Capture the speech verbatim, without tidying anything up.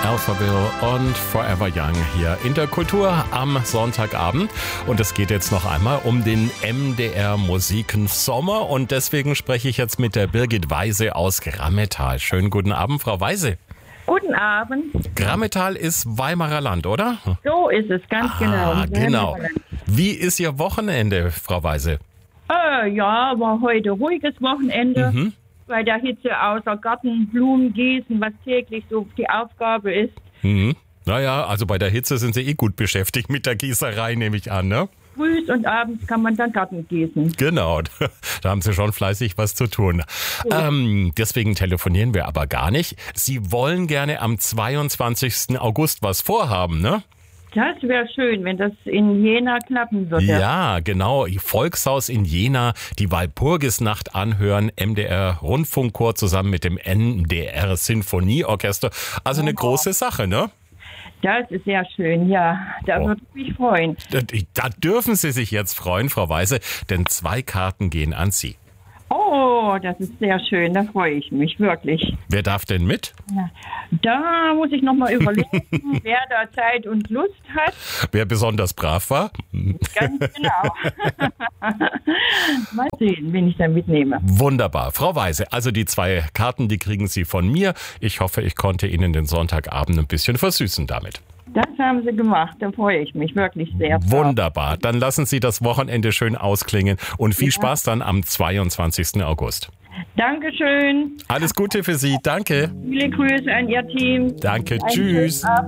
Alphaville und Forever Young hier in der Kultur am Sonntagabend. Und es geht jetzt noch einmal um den M D R Musiken-Sommer. Und deswegen spreche ich jetzt mit der Birgit Weise aus Grammetal. Schönen guten Abend, Frau Weise. Guten Abend. Grammetal ist Weimarer Land, oder? So ist es, ganz ah, genau. genau. Wie ist Ihr Wochenende, Frau Weise? Äh, ja, war heute ruhiges Wochenende. Mhm. Bei der Hitze außer Garten, Blumen gießen, was täglich so die Aufgabe ist. Mhm. Naja, also bei der Hitze sind Sie eh gut beschäftigt mit der Gießerei, nehme ich an, ne? Frühs und abends kann man dann Garten gießen. Genau, da haben Sie schon fleißig was zu tun. Ähm, deswegen telefonieren wir aber gar nicht. Sie wollen gerne am zweiundzwanzigsten August was vorhaben, ne? Das wäre schön, wenn das in Jena klappen würde. Ja, genau. Volkshaus in Jena, die Walpurgisnacht anhören, M D R Rundfunkchor zusammen mit dem N D R Sinfonieorchester. Also eine große Sache, ne? Das ist sehr schön, ja. Da Oh. würde ich mich freuen. Da, da dürfen Sie sich jetzt freuen, Frau Weise, denn zwei Karten gehen an Sie. Oh, das ist sehr schön, da freue ich mich wirklich. Wer darf denn mit? Ja, da muss ich nochmal überlegen, wer da Zeit und Lust hat. Wer besonders brav war? Ganz genau. Mal sehen, wen ich da mitnehme. Wunderbar. Frau Weise, also die zwei Karten, die kriegen Sie von mir. Ich hoffe, ich konnte Ihnen den Sonntagabend ein bisschen versüßen damit. Das haben Sie gemacht, da freue ich mich wirklich sehr drauf. Wunderbar. Dann lassen Sie das Wochenende schön ausklingen und viel Ja. Spaß dann am zweiundzwanzigsten August. Dankeschön. Alles Gute für Sie. Danke. Viele Grüße an Ihr Team. Danke. Einen Tschüss. schönen Abend.